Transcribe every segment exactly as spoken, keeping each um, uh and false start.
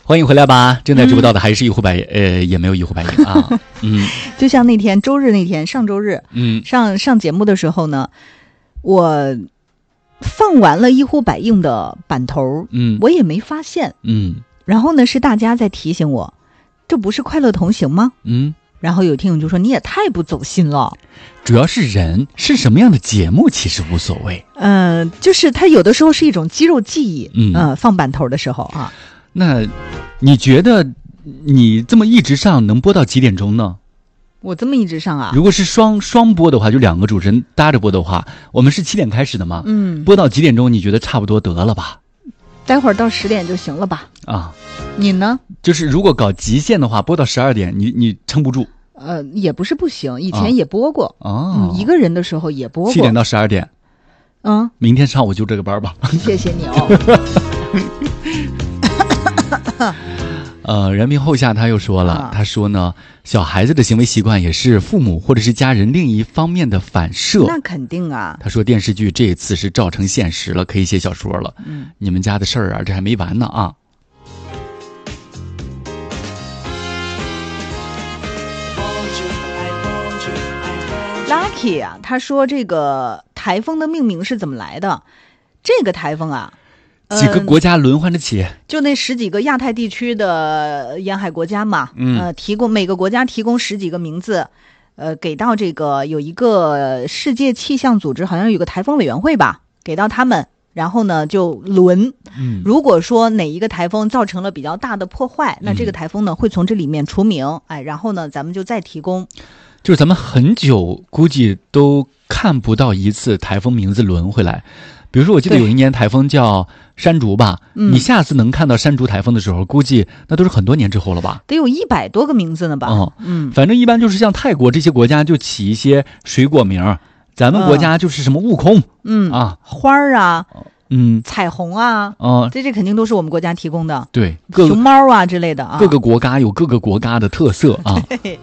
欢迎回来吧！正在直播到的还是一呼百、嗯、呃，也没有一呼百应啊。嗯， 就像那天周日那天，上周日， 嗯， 上上节目的时候呢，我放完了一呼百应的版头， 嗯， 我也没发现， 嗯， 然后呢是大家在提醒我，这不是快乐同行吗？ 嗯， 然后有听友就说你也太不走心了。 主要是人是什么样的节目其实无所谓， 嗯、呃，就是它有的时候是一种肌肉记忆， 嗯、 呃，放版头的时候啊。 那你觉得你这么一直上能播到几点钟呢？ 我这么一直上啊？ 如果是双双播的话，就两个主持人搭着播的话，我们是七点开始的嘛？ 嗯， 播到几点钟？你觉得差不多得了吧？ 待会儿到十点就行了吧？ 啊， 你呢？ 就是如果搞极限的话，播到十二点，你你撑不住。 呃，也不是不行，以前也播过。 哦、 嗯，一个人的时候也播过。 七点到十二点。 嗯， 明天上午就这个班吧。 谢谢你哦。 呃，人民后下他又说了、啊，他说呢，小孩子的行为习惯也是父母或者是家人另一方面的反射。 那肯定啊。 他说电视剧这一次是照成现实了，可以写小说了。 嗯，你们家的事儿啊，这还没完呢啊。 Lucky 啊，他说这个台风的命名是怎么来的？这个台风啊。 几个国家轮换着起、 嗯，就那十几个亚太地区的沿海国家嘛， 嗯， 呃，提供每个国家提供十几个名字，呃，给到这个有一个世界气象组织，好像有个台风委员会吧，给到他们，然后呢就轮， 嗯， 如果说哪一个台风造成了比较大的破坏，那这个台风呢、嗯、会从这里面除名，哎，然后呢咱们就再提供， 就是咱们很久估计都看不到一次台风名字轮回来。比如说我记得有一年台风叫山竹吧、嗯、你下次能看到山竹台风的时候，估计那都是很多年之后了吧， 得有一百多个名字呢吧。 嗯嗯，反正一般就是像泰国这些国家就起一些水果名，咱们国家就是什么悟空， 嗯啊， 花儿啊， 嗯， 彩虹啊， 嗯， 这这肯定都是我们国家提供的。 对， 熊猫啊之类的啊， 各个国家有各个国家的特色啊。 对。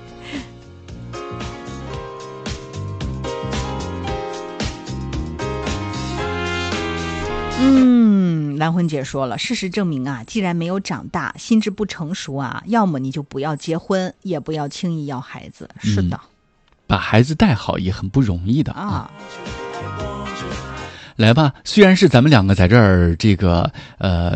嗯，兰婚姐说了，事实证明啊，既然没有长大，心智不成熟啊，要么你就不要结婚，也不要轻易要孩子。是的， 嗯、把孩子带好也很不容易的啊。来吧，虽然是咱们两个在这儿这个呃